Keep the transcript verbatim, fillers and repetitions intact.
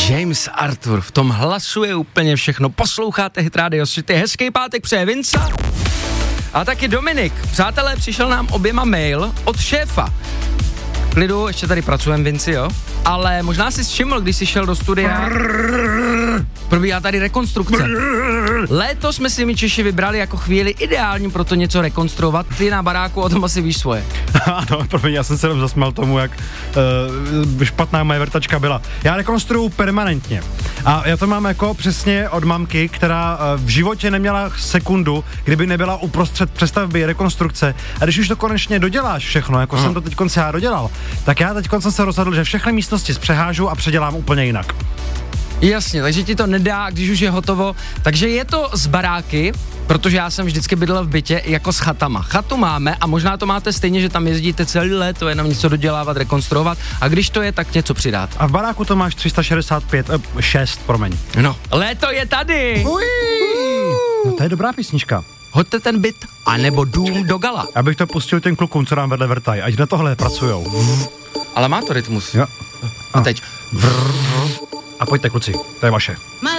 James Arthur, v tom hlasu je úplně všechno. Posloucháte Hit Radio City, hezký pátek přeje Vinca. A taky Dominik. Přátelé, přišel nám oběma mail od šéfa. Klidu, ještě tady pracujeme, Vinci, jo? Ale možná si všiml, když jsi šel do studia, probíhá tady rekonstrukce. Léto jsme si my Češi vybrali jako chvíli ideální pro to něco rekonstruovat. Ty na baráku o tom asi víš svoje. Ano, promiň, já jsem se jenom zasmal tomu, jak uh, špatná moje vrtačka byla. Já rekonstruju permanentně. A já to mám jako přesně od mamky, která uh, v životě neměla sekundu, kdyby nebyla uprostřed přestavby, rekonstrukce. A když už to konečně doděláš všechno, jako hmm. jsem to teď konce já dodělal, tak já teď jsem se rozhodl, že všechny místnosti zpřehážu a předělám úplně jinak. Jasně, takže ti to nedá, když už je hotovo. Takže je to z baráky, protože já jsem vždycky bydlel v bytě jako s chatama. Chatu máme a možná to máte stejně, že tam jezdíte celý léto, jenom něco dodělávat, rekonstruovat a když to je, tak něco přidat. A v baráku to máš tři sta šedesát pět, eh, šest, promiň. No, léto je tady! Ují. No to je dobrá písnička. Hoďte ten byt, anebo dům do gala. Já bych to pustil těm klukům, co nám vedle vrtají, ať na tohle pracujou. Ale má to rytmus. Jo. A teď. A pojďte, kluci, to je vaše.